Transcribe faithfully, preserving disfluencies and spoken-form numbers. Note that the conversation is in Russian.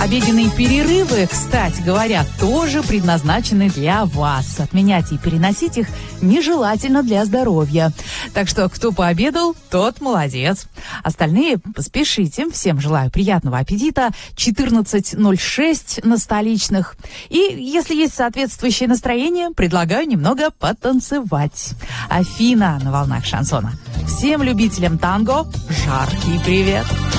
Обеденные перерывы, кстати говоря, тоже предназначены для вас. Отменять и переносить их нежелательно для здоровья. Так что, кто пообедал, тот молодец. Остальные поспешите. Всем желаю приятного аппетита. четырнадцать ноль шесть на столичных. И, если есть соответствующее настроение, предлагаю немного потанцевать. Афина на волнах шансона. Всем любителям танго жаркий привет!